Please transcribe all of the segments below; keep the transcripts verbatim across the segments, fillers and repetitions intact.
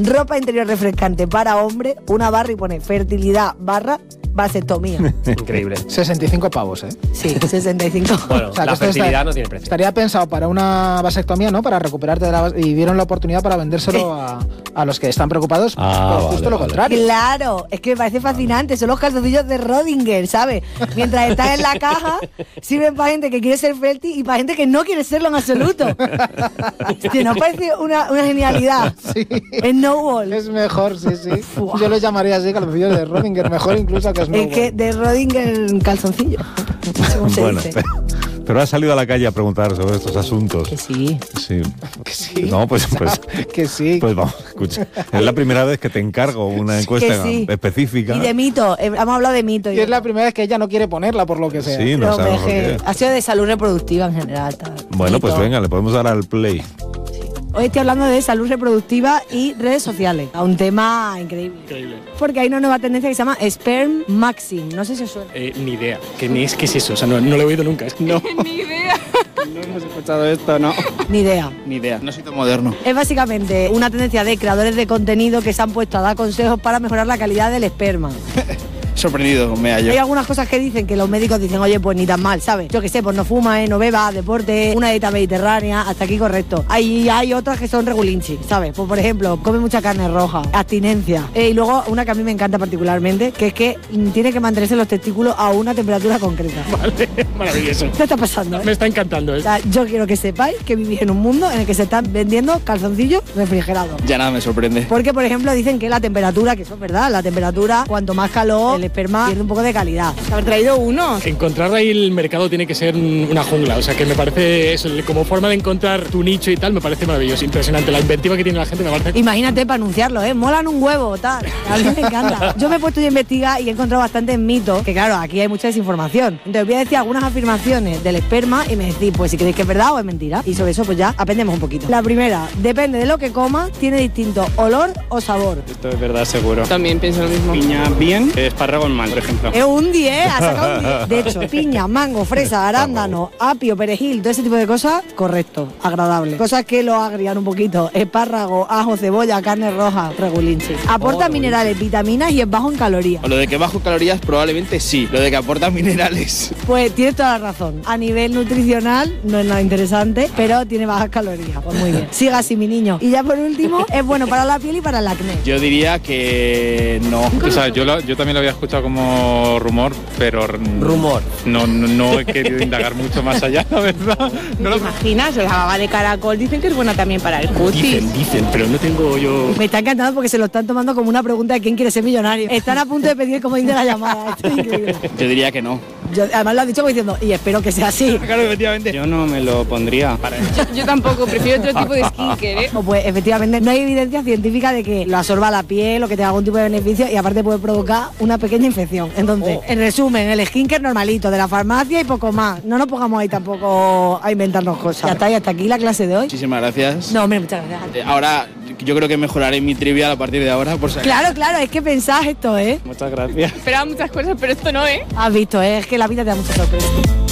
ropa interior refrescante para hombre, una barra y pone fertilidad barra vasectomía. Increíble. sesenta y cinco pavos, ¿eh? Sí, sesenta y cinco. Bueno, O sea, la que esto fertilidad está- no tiene precio. Estaría pensado para una vasectomía, ¿no? Para recuperarte de la vas- y vieron la oportunidad para vendérselo a, a los que están preocupados Ah, por vale, justo lo vale. contrario. Claro, es que me parece fascinante. Son los calzoncillos de Rodinger, ¿sabes? Mientras están en la caja, sirven para gente que quiere ser fértil y para gente que no quiere serlo en absoluto. Que nos parece una, una genialidad. Sí. Es Snowball. Es mejor, sí, sí. Buah. Yo los llamaría así, calzoncillos de Rodinger, mejor incluso que Snowball. Es que de Rodinger en calzoncillo. ¿Cómo se Bueno, dice? pero, pero has salido a la calle a preguntar sobre estos asuntos. Que sí. Sí. Que sí. No, pues, pues, que sí. pues vamos, escucha. Es la primera vez que te encargo una encuesta sí. específica. Y de mito. eh, Hemos hablado de mito. Y es la primera vez que ella no quiere ponerla, por lo que sea. Sí, no No, sabemos hombre, por que qué. ha sido de salud reproductiva en general. tal. Bueno, pues Mito. venga, le podemos dar al play. Hoy estoy hablando de salud reproductiva y redes sociales. A un tema increíble. Increíble. Porque hay una nueva tendencia que se llama Sperm Maxing. No sé si os suena. Eh, ni idea. ¿Qué, ni es, ¿Qué es eso? O sea, no, no lo he oído nunca. Es que no. Ni idea. No hemos escuchado esto, no. Ni idea. Ni idea. No soy tan moderno. Es básicamente una tendencia de creadores de contenido que se han puesto a dar consejos para mejorar la calidad del esperma. Sorprendido me hallo. Hay algunas cosas que dicen que los médicos dicen, oye, pues ni tan mal, ¿sabes? Yo qué sé, pues no fuma, ¿eh? No beba, deporte, una dieta mediterránea, hasta aquí correcto. Hay, hay otras que son regulinchi, ¿sabes? Pues por ejemplo, come mucha carne roja, abstinencia. Eh, y luego una que a mí me encanta particularmente, que es que mm, tiene que mantenerse los testículos a una temperatura concreta. Vale, maravilloso. ¿Qué está pasando? eh? Me está encantando O esto. sea, yo quiero que sepáis que vivís en un mundo en el que se están vendiendo calzoncillos refrigerados. Ya nada me sorprende. Porque, por ejemplo, dicen que la temperatura, que eso es verdad, la temperatura, cuanto más calor, el esperma pierde un poco de calidad. Haber traído uno. Encontrar ahí el mercado tiene que ser una jungla. O sea, que me parece eso, como forma de encontrar tu nicho y tal, me parece maravilloso, impresionante. La inventiva que tiene la gente me parece. Imagínate para anunciarlo, ¿eh? Molan un huevo, tal. A mí me encanta. Yo me he puesto a investigar y he encontrado bastantes mitos, que claro, aquí hay mucha desinformación. Entonces voy a decir algunas afirmaciones del esperma y me decís, pues si creéis que es verdad o es mentira. Y sobre eso, pues ya aprendemos un poquito. La primera, depende de lo que comas, tiene distinto olor o sabor. Esto es verdad, seguro. También pienso lo mismo. Piña bien, espárragos mal, por ejemplo. Es un diez, ha sacado un diez. De hecho, piña, mango, fresa, arándano, apio, perejil, todo ese tipo de cosas, correcto, agradable. Cosas que lo agrian un poquito, espárrago, ajo, cebolla, carne roja, regulinchi. Aporta minerales, vitaminas y es bajo en calorías. O lo de que bajo calorías probablemente sí. Lo de que aporta minerales. Pues tienes toda la razón. A nivel nutricional no es nada interesante, pero tiene bajas calorías. Pues muy bien. Siga así, mi niño. Y ya por último, es bueno para la piel y para el acné. Yo diría que no. O sea, yo, lo- yo también lo había escuchado como rumor, pero Rumor. no, no, no he querido indagar mucho más allá, la verdad. No lo- ¿Te imaginas? La baba de caracol dicen que es buena también para el cutis. Dicen, dicen, pero no tengo yo. Me está encantando porque se lo están tomando como una pregunta de quién quiere ser millonario. Están a punto de pedir como dice la llamada. Esto es increíble. Yo diría que no. Yo, además lo han dicho como diciendo, y espero que sea así. Claro, efectivamente. Yo no me lo pondría. Para Yo, yo tampoco, prefiero otro tipo de skincare, ¿eh? O pues efectivamente no hay evidencia científica de que lo absorba la piel o que tenga algún tipo de beneficio y aparte puede provocar una pequeña infección. Entonces, en resumen, el skincare normalito de la farmacia y poco más. No nos pongamos ahí tampoco a inventarnos cosas. Ya está, y hasta aquí la clase de hoy. Muchísimas gracias. No, hombre, muchas gracias. Eh, Ahora, yo creo que mejoraré mi trivial a partir de ahora. Por si acaso. Claro, claro, es que pensás esto, ¿eh? Muchas gracias. Esperaba muchas cosas, pero esto no, ¿eh? Has visto, ¿eh? Es que la vida te da muchas sorpresas.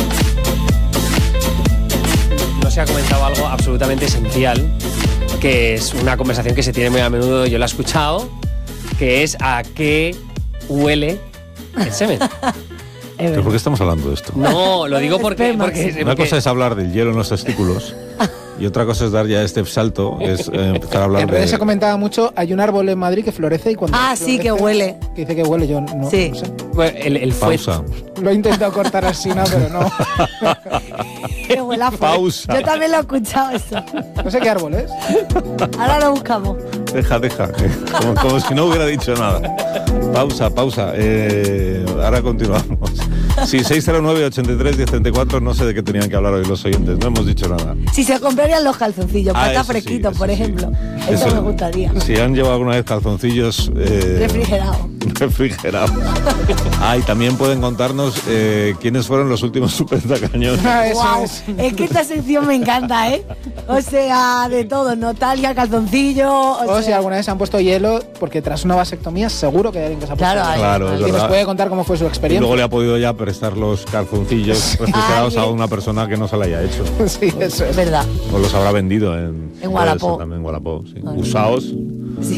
No se ha comentado algo absolutamente esencial, que es una conversación que se tiene muy a menudo, yo la he escuchado, que es a qué huele el semen. ¿Pero por qué estamos hablando de esto? No, lo digo porque... Esperma. porque, Una porque- cosa es hablar del hielo en los testículos y otra cosa es dar ya este salto, es eh, empezar a hablar En de... redes se comentaba mucho, hay un árbol en Madrid que florece y cuando Ah, sí, florece, que huele. Que dice que huele, yo no, Sí. no sé. bueno, el, el fue- Pausa. Lo he intentado cortar así, no, pero no. Qué huelazo. Pausa. Yo también lo he escuchado eso. No sé qué árbol es. Ahora lo buscamos. Deja, deja. eh, Como, como si no hubiera dicho nada. Pausa, pausa. Eh, ahora continuamos. Sí, seis cero nueve, ochenta y tres, diez treinta y cuatro, no sé de qué tenían que hablar hoy los oyentes, no hemos dicho nada. Si se comprarían los calzoncillos, Ah, para estar eso sí, fresquitos, eso por sí. ejemplo. Eso, me gustaría. Si han llevado alguna vez calzoncillos... Eh, Refrigerado. refrigerados. Ah, y también pueden contarnos eh, quiénes fueron los últimos supertacañones. Ah, eso Guau, es. es que esta sección me encanta, ¿eh? O sea, de todo, Natalia, calzoncillo, o, O sea, si alguna vez se han puesto hielo, porque tras una vasectomía seguro que hay alguien que se ha puesto Claro, hielo. hay. Claro, es Y nos verdad. puede contar cómo fue su Y experiencia. luego le ha podido ya prestar los calzoncillos refrigerados Ay, a eh. una persona que no se la haya hecho. Sí, eso es es. verdad. O los habrá vendido en... En Wallapop. También en Wallapop, sí. Ay. Usaos